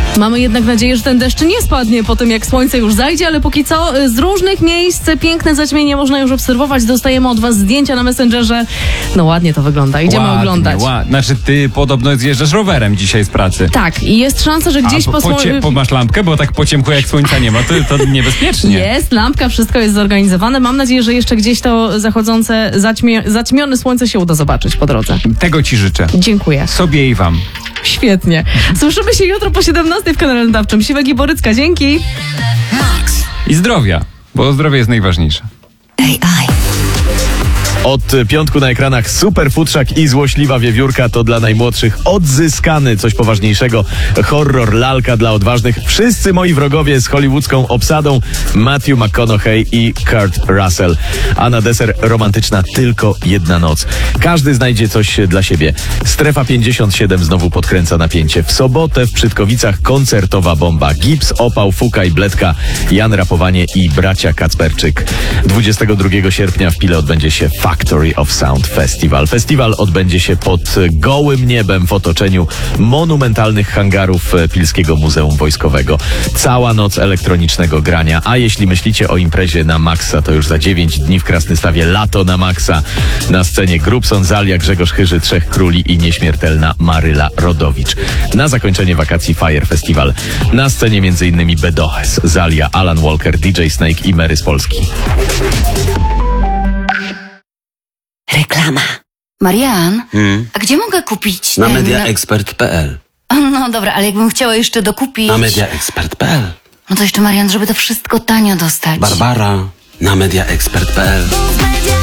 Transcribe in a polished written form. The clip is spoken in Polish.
Mamy jednak nadzieję, że ten deszcz nie spadnie po tym, jak słońce już zajdzie, ale póki co z różnych miejsc piękne zaćmienie można już obserwować. Dostajemy od was zdjęcia na Messengerze. No ładnie to wygląda. Idziemy oglądać. Znaczy ty podobno zjeżdżasz rowerem dzisiaj z pracy. Tak, i jest szansa, że gdzieś masz lampkę, bo tak po ciemku jak słońca nie ma, to niebezpiecznie. Jest lampka, wszystko jest zorganizowane. Mam nadzieję, że jeszcze gdzieś to zachodzące, zaćmione słońce się uda zobaczyć po drodze. Tego ci życzę. Dziękuję. Sobie i wam. Świetnie. Słyszymy się jutro po 17 w kanale nadawczym. Siwek i Borycka, dzięki. I zdrowia, bo zdrowie jest najważniejsze. Od piątku na ekranach Super Futrzak i Złośliwa Wiewiórka to dla najmłodszych odzyskany coś poważniejszego. Horror lalka dla odważnych. Wszyscy moi wrogowie z hollywoodzką obsadą Matthew McConaughey i Kurt Russell. A na deser romantyczna tylko jedna noc. Każdy znajdzie coś dla siebie. Strefa 57 znowu podkręca napięcie. W sobotę w Przytkowicach koncertowa bomba. Gips, Opał, Fukaj, Bledka, Jan Rapowanie i bracia Kacperczyk. 22 sierpnia w Pile odbędzie się Factory of Sound Festival. Festiwal odbędzie się pod gołym niebem w otoczeniu monumentalnych hangarów Pilskiego Muzeum Wojskowego. Cała noc elektronicznego grania, a jeśli myślicie o imprezie na maksa, to już za 9 dni w Krasnystawie lato na maksa. Na scenie Grubson, Zalia, Grzegorz Chyży, Trzech Króli i nieśmiertelna Maryla Rodowicz. Na zakończenie wakacji Fire Festival. Na scenie m.in. Bedoches, Zalia, Alan Walker, DJ Snake i Mary z Polski. Reklama. Marian, a gdzie mogę kupić? Na mediaexpert.pl. No dobra, ale jakbym chciała jeszcze dokupić... Na mediaexpert.pl. No to jeszcze, Marian, żeby to wszystko tanio dostać. Barbara. Na mediaexpert.pl.